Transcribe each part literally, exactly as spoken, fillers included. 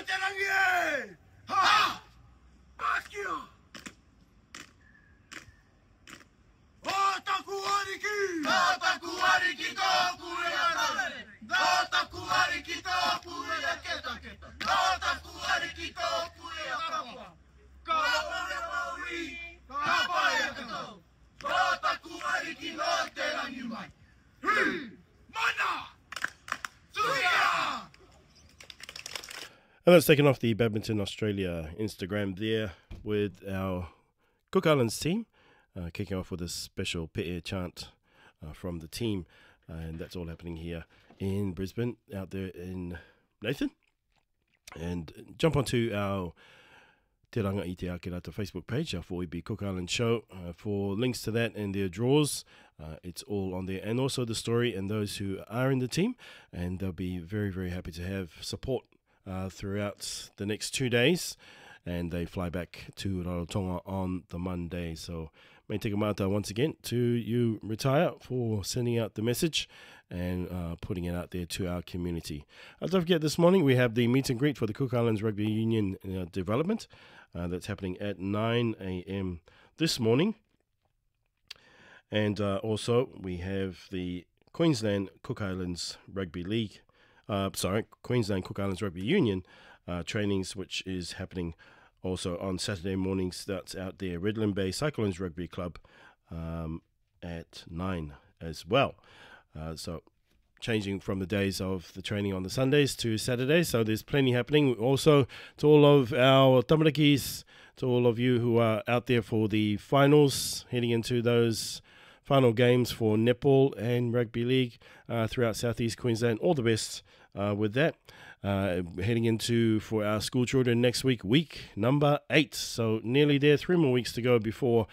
te rangi e! Ha! Pakio! O taku ariki! O taku ariki tōku e atare! O taku ariki tōku e a keta keta! O taku ariki tōku e a kapa! Ka ore maui, ka pai a kato! O taku ariki no te rangi mai! Hui! Mana! Tuia! And that's taken off the Badminton Australia Instagram there with our Cook Islands team, uh, kicking off with a special Pe'e chant uh, from the team. Uh, and that's all happening here in Brisbane, out there in Nathan. And jump onto our Te Ranga i Te Ākirata Facebook page, our four E B Cook Island show, uh, for links to that and their draws. Uh, it's all on there. And also the story and those who are in the team. And they'll be very, very happy to have support Uh, throughout the next two days, and they fly back to Rarotonga on the Monday. So may take a mata once again to you retire for sending out the message and uh, putting it out there to our community. Uh, don't forget, this morning we have the meet and greet for the Cook Islands Rugby Union uh, development uh, that's happening at nine a.m. this morning. And uh, also we have the Queensland Cook Islands Rugby League Uh, sorry, Queensland Cook Islands Rugby Union uh, trainings, which is happening also on Saturday mornings. That's out there, Redland Bay Cyclones Rugby Club um, at nine as well. Uh, so changing from the days of the training on the Sundays to Saturdays, so there's plenty happening. Also, to all of our tamarakis, to all of you who are out there for the finals, heading into those final games for netball and rugby league uh, throughout southeast Queensland. All the best uh, with that. Uh, heading into, for our school children next week, week number eight. So nearly there, three more weeks to go before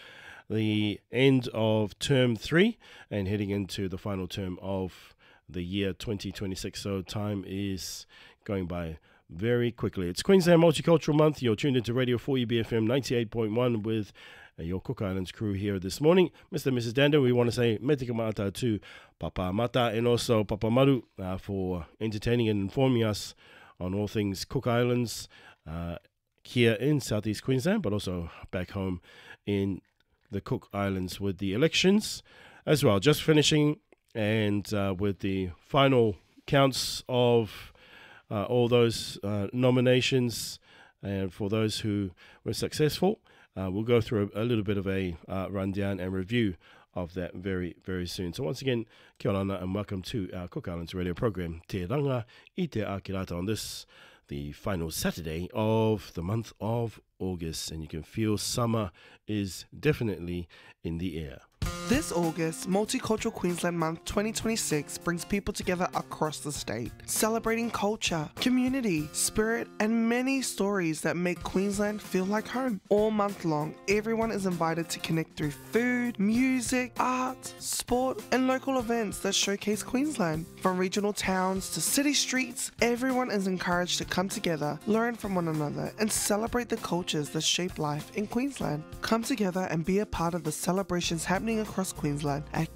the end of term three and heading into the final term of the year twenty twenty-six. So time is going by very quickly. It's Queensland Multicultural Month. You're tuned into Radio four E B F M ninety-eight point one with your Cook Islands crew here this morning. Mister and Missus Danda, we want to say me tika mata to Papa Mata and also Papa Maru uh, for entertaining and informing us on all things Cook Islands uh, here in southeast Queensland, but also back home in the Cook Islands with the elections as well. Just finishing and uh, with the final counts of uh, all those uh, nominations and for those who were successful. Uh, we'll go through a, a little bit of a uh, rundown and review of that very, very soon. So once again, kia ora and welcome to our Cook Islands radio program, Te Ranga i Te Ākirata, on this, the final Saturday of the month of August. And you can feel summer is definitely in the air. This August, Multicultural Queensland Month twenty twenty-six brings people together across the state, celebrating culture, community, spirit, and many stories that make Queensland feel like home. All month long, everyone is invited to connect through food, music, art, sport, and local events that showcase Queensland. From regional towns to city streets, everyone is encouraged to come together, learn from one another, and celebrate the cultures that shape life in Queensland. Come together and be a part of the celebrations happening across Queensland at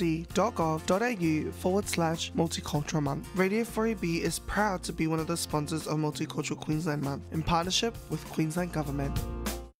qld.gov.au forward slash multicultural month. Radio four E B is proud to be one of the sponsors of Multicultural Queensland Month in partnership with Queensland Government.